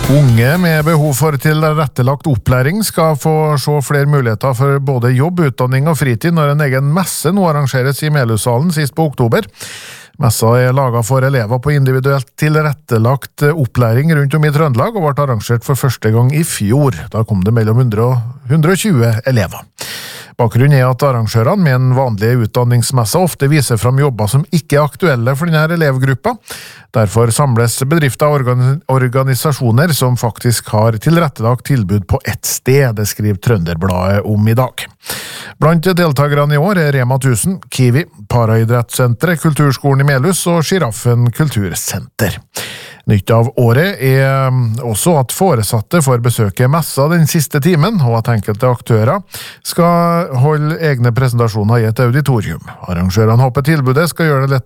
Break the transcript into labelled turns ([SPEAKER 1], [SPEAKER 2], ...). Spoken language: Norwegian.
[SPEAKER 1] Unge med behov for tilrettelagt opplæring skal få se flere muligheter for både jobb, utdanning og fritid når en egen messe nå arrangeres i Melussalen sist på oktober. Messa laget for elever på individuelt tilrettelagt opplæring rundt om i Trøndelag og ble arrangert for første gang i fjor. Da kom det mellom 100 og 120 elever. Bakgrunnen at arrangørene med en vanlig utdanningsmesse ofte viser fram jobber som ikke aktuelle for denne elevgruppa. Derfor samles bedrifter og organisasjoner som faktisk har tilrettelagt tilbud på ett sted, det skriver Trønderbladet om i dag. Blant deltakerne i år Rema 1000, Kiwi, Paraidrettssenteret, Kulturskolen i Melhus og Giraffen kultursenter. Nytt av året også at foresatte får besøke messa den siste timen, og at enkelte aktører skal holde egne presentasjoner i et auditorium. Arrangørene håper tilbudet skal gjøre det lett